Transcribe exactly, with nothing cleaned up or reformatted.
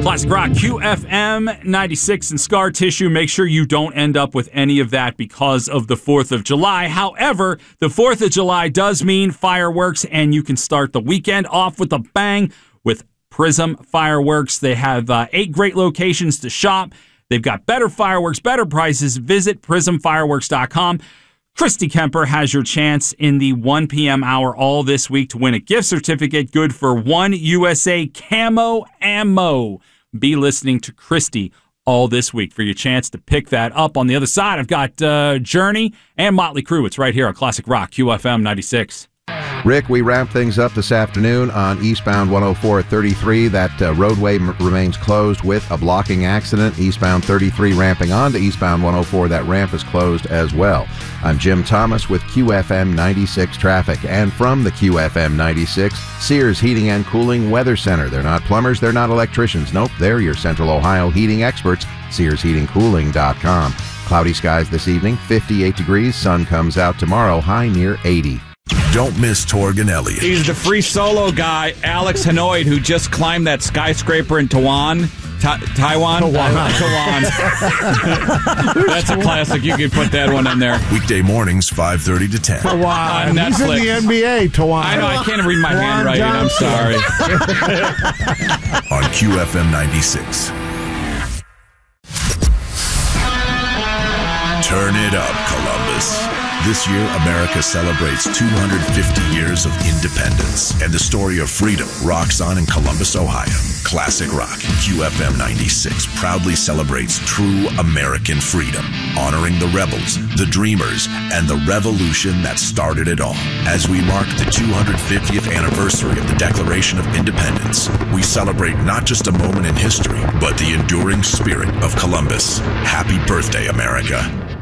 Classic Rock, Q F M ninety-six and Scar Tissue. Make sure you don't end up with any of that because of the fourth of July. However, the fourth of July does mean fireworks, and you can start the weekend off with a bang with Prism Fireworks. They have uh, eight great locations to shop. They've got better fireworks, better prices. Visit prism fireworks dot com. Christy Kemper has your chance in the one p.m. hour all this week to win a gift certificate good for one U S A Camo Ammo. Be listening to Christy all this week for your chance to pick that up. On the other side, I've got uh, Journey and Motley Crue. It's right here on Classic Rock, Q F M ninety-six. Rick, we wrap things up this afternoon on eastbound one oh four thirty-three. That uh, roadway m- remains closed with a blocking accident. Eastbound thirty-three ramping on to eastbound one oh four. That ramp is closed as well. I'm Jim Thomas with Q F M ninety-six traffic. And from the Q F M ninety-six, Sears Heating and Cooling Weather Center. They're not plumbers, they're not electricians. Nope, they're your Central Ohio heating experts. sears heating cooling dot com. Cloudy skies this evening, fifty-eight degrees. Sun comes out tomorrow, high near eighty. Don't miss Torgan Elliott. He's the free solo guy, Alex Hanoid, who just climbed that skyscraper in Taiwan. Ta- Taiwan? Taiwan. Taiwan. That's a classic. You can put that one in there. Weekday mornings, five thirty to ten. Taiwan. On He's in Netflix. the N B A, Taiwan. I know, I can't read my Taiwan handwriting. I'm sorry. On Q F M ninety-six. Turn it up, Columbus. This year, America celebrates two hundred fifty years of independence, and the story of freedom rocks on in Columbus, Ohio. Classic Rock, Q F M ninety-six proudly celebrates true American freedom, honoring the rebels, the dreamers, and the revolution that started it all. As we mark the two hundred fiftieth anniversary of the Declaration of Independence, we celebrate not just a moment in history, but the enduring spirit of Columbus. Happy birthday, America.